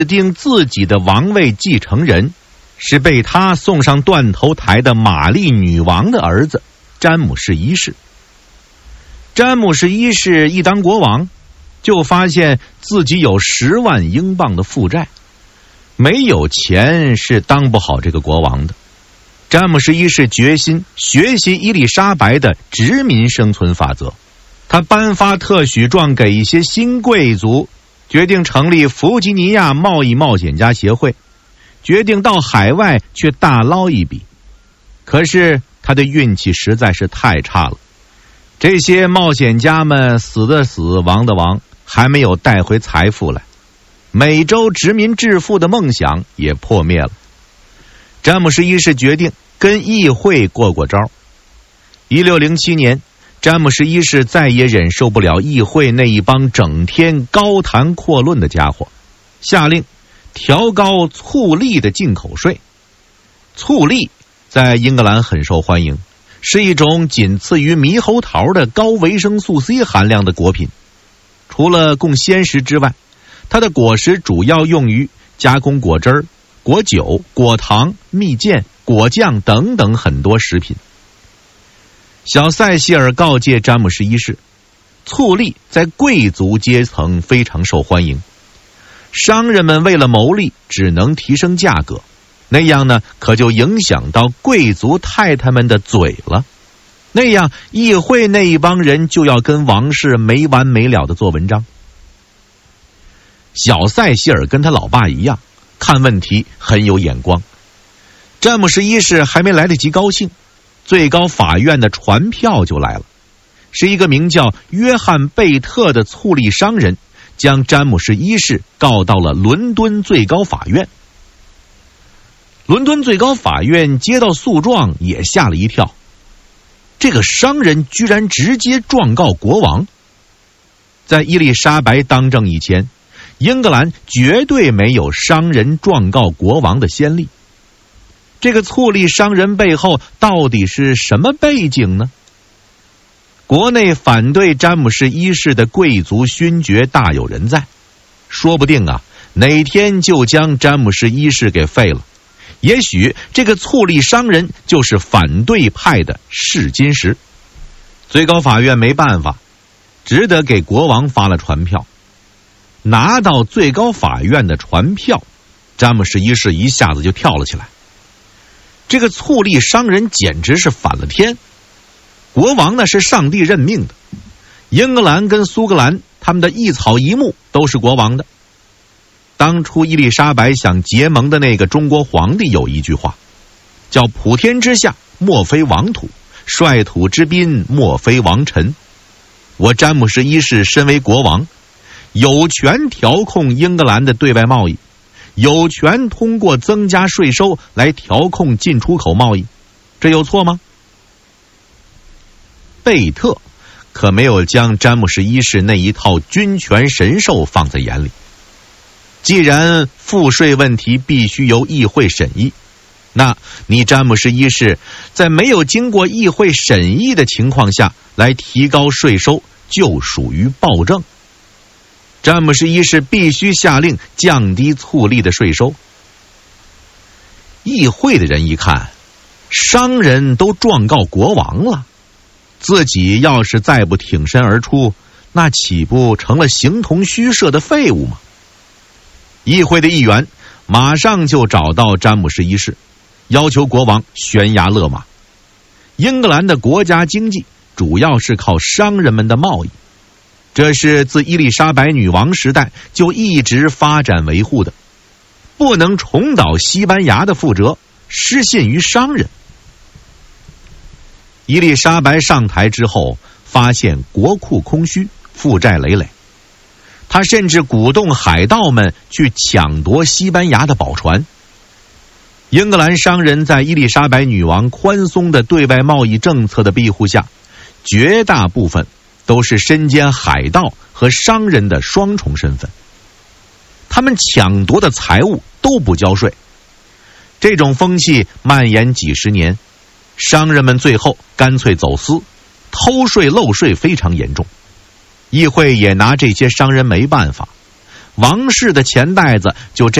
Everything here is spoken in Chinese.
定自己的王位继承人是被他送上断头台的玛丽女王的儿子詹姆士一世。詹姆士一世一当国王，就发现自己有10万英镑的负债，没有钱是当不好这个国王的。詹姆士一世决心学习伊丽莎白的殖民生存法则，他颁发特许状给一些新贵族，决定成立弗吉尼亚贸易冒险家协会，决定到海外去大捞一笔。可是他的运气实在是太差了，这些冒险家们死的死，亡的亡，还没有带回财富来，美洲殖民致富的梦想也破灭了。詹姆士一世决定跟议会过招。1607年，詹姆士一世再也忍受不了议会那一帮整天高谈阔论的家伙，下令调高醋栗的进口税。醋栗在英格兰很受欢迎，是一种仅次于猕猴桃的高维生素 C 含量的果品。除了供鲜食之外，它的果实主要用于加工果汁儿、果酒、果糖、蜜饯、果酱等等很多食品。小塞西尔告诫詹姆士一世，醋栗在贵族阶层非常受欢迎，商人们为了牟利只能提升价格，那样呢可就影响到贵族太太们的嘴了，那样议会那一帮人就要跟王室没完没了的做文章。小塞西尔跟他老爸一样，看问题很有眼光。詹姆士一世还没来得及高兴，最高法院的传票就来了，是一个名叫约翰贝特的醋栗商人将詹姆士一世告到了伦敦最高法院。伦敦最高法院接到诉状也吓了一跳，这个商人居然直接状告国王。在伊丽莎白当政以前，英格兰绝对没有商人状告国王的先例。这个醋栗商人背后到底是什么背景呢？国内反对詹姆士一世的贵族勋爵大有人在，说不定哪天就将詹姆士一世给废了。也许这个醋栗商人就是反对派的试金石。最高法院没办法，只得给国王发了传票。拿到最高法院的传票，詹姆士一世一下子就跳了起来。这个醋栗商人简直是反了天。国王呢是上帝任命的，英格兰跟苏格兰他们的一草一木都是国王的。当初伊丽莎白想结盟的那个中国皇帝有一句话，叫普天之下莫非王土，率土之滨莫非王臣。我詹姆士一世身为国王，有权调控英格兰的对外贸易，有权通过增加税收来调控进出口贸易，这有错吗？贝特可没有将詹姆士一世那一套君权神授放在眼里。既然赋税问题必须由议会审议，那你詹姆士一世在没有经过议会审议的情况下来提高税收，就属于暴政。詹姆士一世必须下令降低醋栗的税收。议会的人一看，商人都状告国王了，自己要是再不挺身而出，那岂不成了形同虚设的废物吗？议会的议员马上就找到詹姆士一世，要求国王悬崖勒马。英格兰的国家经济主要是靠商人们的贸易，这是自伊丽莎白女王时代就一直发展维护的，不能重蹈西班牙的覆辙，失信于商人。伊丽莎白上台之后，发现国库空虚，负债累累，他甚至鼓动海盗们去抢夺西班牙的宝船。英格兰商人在伊丽莎白女王宽松的对外贸易政策的庇护下，绝大部分都是身兼海盗和商人的双重身份，他们抢夺的财物都不交税。这种风气蔓延几十年，商人们最后干脆走私，偷税漏税非常严重。议会也拿这些商人没办法， 王室的钱袋子就这